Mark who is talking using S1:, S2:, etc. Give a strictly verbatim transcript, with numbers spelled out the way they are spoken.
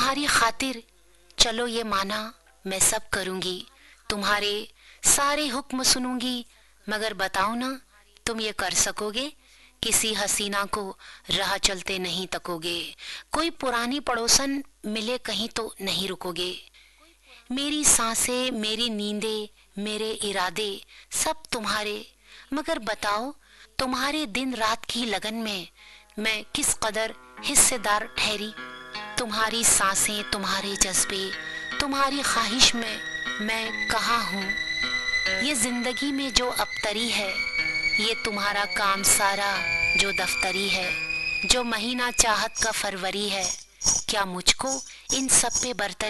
S1: तुम्हारी खातिर चलो ये माना मैं सब करूंगी, तुम्हारे सारे हुक्म सुनूंगी, मगर बताओ ना तुम ये कर सकोगे? किसी हसीना को राह चलते नहीं तकोगे, कोई पुरानी पड़ोसन मिले कहीं तो नहीं रुकोगे। मेरी सांसें, मेरी नींदें, मेरे इरादे सब तुम्हारे, मगर बताओ तुम्हारे दिन रात की लगन में मैं किस कदर हिस्सेदार ठहरी। तुम्हारी सांसें, तुम्हारे जज्बे, तुम्हारी ख्वाहिश में मैं कहाँ हूँ। ये जिंदगी में जो अबतरी है, ये तुम्हारा काम सारा जो दफ्तरी है, जो महीना चाहत का फरवरी है, क्या मुझको इन सब पे बरतरी